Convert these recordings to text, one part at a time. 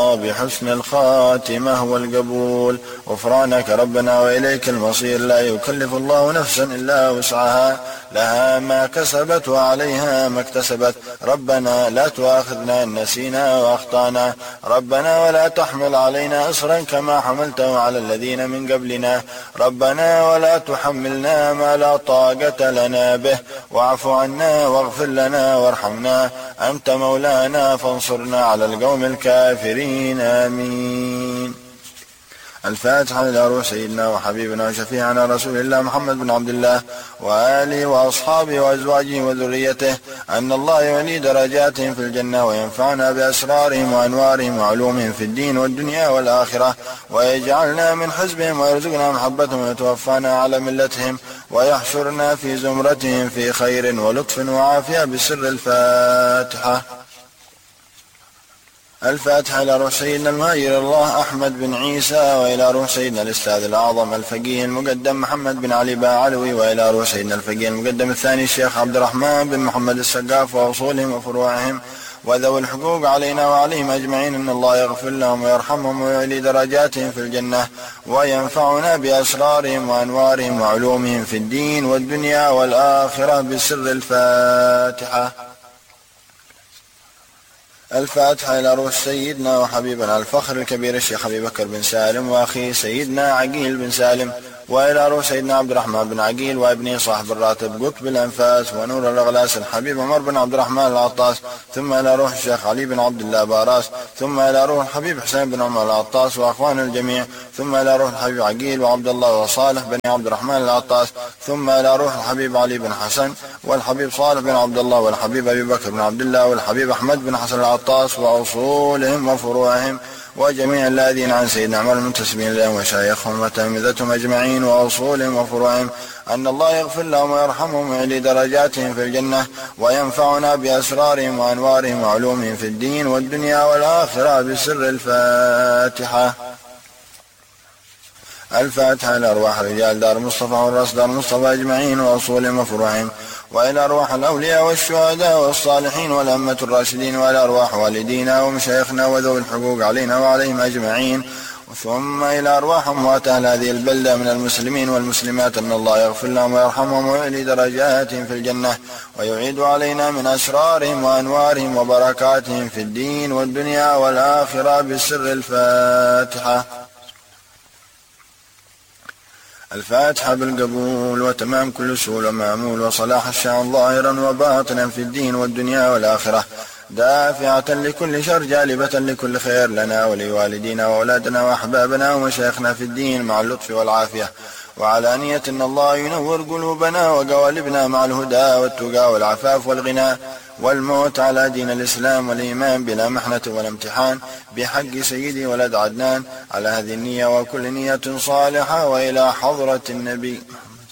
وبحسن الخاتمة والقبول. غفرانك ربنا وإليك المصير، لا يكلف الله نفسا إلا وسعها، لها ما كسبت وعليها ما اكتسبت. ربنا لا تؤاخذنا إن نسينا وأخطأنا، ربنا ولا تحمل علينا إصرا كما حملته على الذين من قبلنا، ربنا ولا تحملنا ما لا طاقة لنا به، واعف عنا واغفر لنا وارحمنا، أنت مولانا فانصرنا على القوم الكافرين. آمين. الفاتحة إلى روح سيدنا وحبيبنا وشفيعنا رسول الله محمد بن عبد الله وآله وأصحابه وأزواجه وذريته، أن الله يعلي درجاتهم في الجنة وينفعنا بأسرارهم وأنوارهم وعلومهم في الدين والدنيا والآخرة، ويجعلنا من حزبهم ويرزقنا محبتهم ويتوفانا على ملتهم ويحشرنا في زمرتهم في خير ولطف وعافية بسر الفاتحة. الفاتحة إلى روح سيدنا المهير الله أحمد بن عيسى، وإلى روح سيدنا الأستاذ الأعظم الفقيه المقدم محمد بن علي باعلوي، وإلى روح سيدنا الفقيه المقدم الثاني الشيخ عبد الرحمن بن محمد السقاف وأصولهم وفروعهم وذوي الحقوق علينا وعليهم أجمعين، أن الله يغفر لهم ويرحمهم ويعلي درجاتهم في الجنة وينفعنا بأسرارهم وأنوارهم وعلومهم في الدين والدنيا والآخرة بسر الفاتحة. الفاتحة إلى روح سيدنا وحبيبنا الفخر الكبير الشيخ أبي بكر بن سالم وأخيه سيدنا عقيل بن سالم، وإلى روح سيدنا عبد الرحمن بن عقيل وابنه صاحب الراتب قطب الأنفاس ونور الأغلاس الحبيب عمر بن عبد الرحمن العطاس، ثم إلى روح الشيخ علي بن عبد الله باراس، ثم إلى روح الحبيب حسين بن عمر العطاس وأخوان الجميع، ثم إلى روح الحبيب عقيل وعبد الله وصالح بن عبد الرحمن العطاس، ثم إلى روح الحبيب علي بن حسن والحبيب صالح بن عبد الله والحبيب أبي بكر بن عبد الله والحبيب أحمد بن حسن العطاس وأصولهم وفروعهم وجميع الذين عن سيدنا عمر المنتسبين لهم وشايخهم وتلامذتهم أجمعين وأصولهم وفروعهم، أن الله يغفر لهم ويرحمهم ويعلي درجاتهم في الجنة وينفعنا بأسرارهم وأنوارهم وعلومهم في الدين والدنيا والآخرة بسر الفاتحة. الفاتحة إلى أرواح رجال دار مصطفى والرأس دار مصطفى أجمعين وأصولهم وفروعهم، وإلى أرواح الأولياء والشهداء والصالحين والأئمة الراشدين، وإلى أرواح والدينا ومشايخنا وذوي الحقوق علينا وعليهم أجمعين، ثم إلى أرواح أموات أهل هذه البلدة من المسلمين والمسلمات، أن الله يغفر لهم ويرحمهم ويعلي درجاتهم في الجنة ويعيد علينا من أسرارهم وأنوارهم وبركاتهم في الدين والدنيا والآخرة بسر الفاتحة. الفاتحة بالقبول وتمام كل سهول ومعمول وصلاح الشأن ظاهرا وباطنا في الدين والدنيا والآخرة، دافعة لكل شر جالبة لكل خير لنا ولوالدينا وأولادنا وأحبابنا ومشايخنا في الدين مع اللطف والعافية وعلانية، أن الله ينور قلوبنا وقوالبنا مع الهدى والتقى والعفاف والغنى والموت على دين الإسلام والإيمان بلا محنة ولا امتحان، بحق سيدي ولد عدنان، على هذه النية وكل نية صالحة، وإلى حضرة النبي.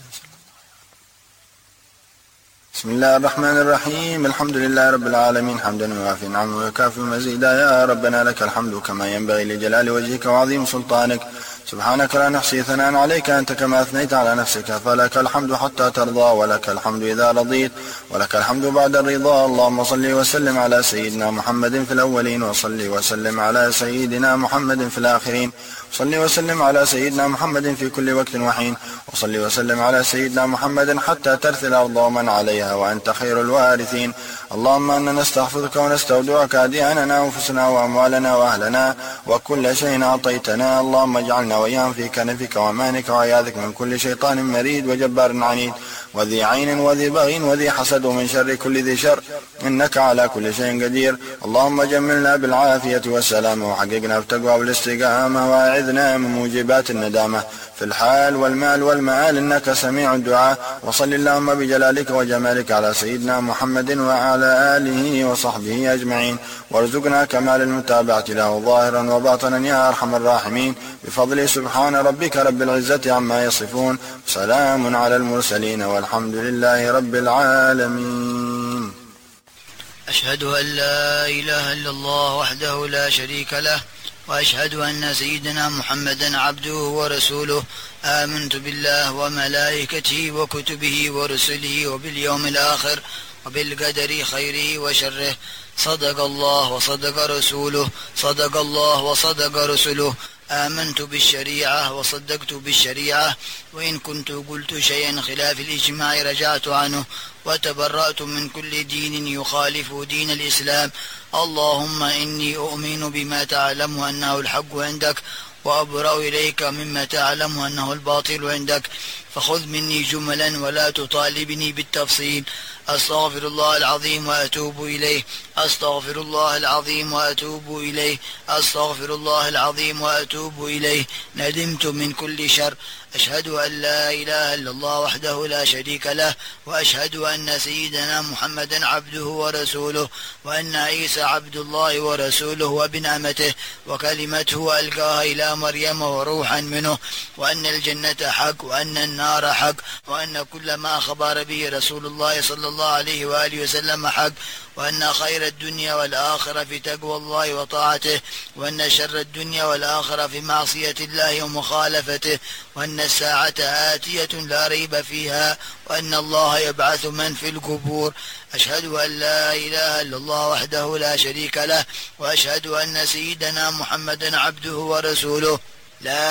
بسم الله الرحمن الرحيم. الحمد لله رب العالمين حمدا يوافي نعمه ويكافئ مزيدا، يا ربنا لك الحمد كما ينبغي لجلال وجهك وعظيم سلطانك، سبحانك لا نحصي ثناء عليك أنت كما أثنيت على نفسك، فلك الحمد حتى ترضى، ولك الحمد إذا رضيت، ولك الحمد بعد الرضا. اللهم صل وسلم على سيدنا محمد في الأولين، وصل وسلم على سيدنا محمد في الآخرين، صل وسلم على سيدنا محمد في كل وقت وحين، وصل وسلم على سيدنا محمد حتى ترث الأرض ومن عليها وأنت خير الوارثين. اللهم أننا نستحفظك ونستودعك أدياننا وأنفسنا وأموالنا وأهلنا وكل شيء أعطيتنا، اللهم اجعلنا وإياهم في كنفك وأمانك وعياذك من كل شيطان مريد وجبار عنيد وذي عين وذي بغي وذي حسد ومن شر كل ذي شر، إنك على كل شيء قدير. اللهم جملنا بالعافية والسلام وحققنا بالتقوى والاستقامة، وأعذنا من موجبات الندامة في الحال والمال والمآل، إنك سميع الدعاء. وصل اللهم بجلالك وجمالك على سيدنا محمد وعلى آله وصحبه أجمعين، وارزقنا كمال المتابعة له ظاهرا وباطنا يا أرحم الراحمين، بفضل سبحان ربك رب العزة عما يصفون، سلام على المرسلين والحمد لله رب العالمين. أشهد أن لا إله إلا الله وحده لا شريك له، وأشهد أن سيدنا محمدا عبده ورسوله. آمنت بالله وملائكته وكتبه ورسله وباليوم الآخر وبالقدر خيره وشره. صدق الله وصدق رسوله، صدق الله وصدق رسله. آمنت بالشريعة وصدقت بالشريعة، وإن كنت قلت شيئا خلاف الإجماع رجعت عنه، وتبرأت من كل دين يخالف دين الإسلام. اللهم إني أؤمن بما تعلم أنه الحق عندك، وأبرأ إليك مما تعلم أنه الباطل عندك، فخذ مني جملا ولا تطالبني بالتفصيل. أستغفر الله العظيم وأتوب إليه، أستغفر الله العظيم وأتوب إليه، أستغفر الله العظيم وأتوب إليه. ندمت من كل شر. أشهد أن لا إله إلا الله وحده لا شريك له، وأشهد أن سيدنا محمدا عبده ورسوله، وأن عيسى عبد الله ورسوله وابن أمته وكلمته ألقاها إلى مريم وروحا منه، وأن الجنة حق وأن النار حق، وأن كل ما أخبر به رسول الله صلى الله عليه وآله وسلم حق، وأن خير الدنيا والآخرة في تقوى الله وطاعته، وأن شر الدنيا والآخرة في معصية الله ومخالفته، وأن الساعة آتية لا ريب فيها، وأن الله يبعث من في القبور. أشهد أن لا إله إلا الله وحده لا شريك له، وأشهد أن سيدنا محمدا عبده ورسوله. لا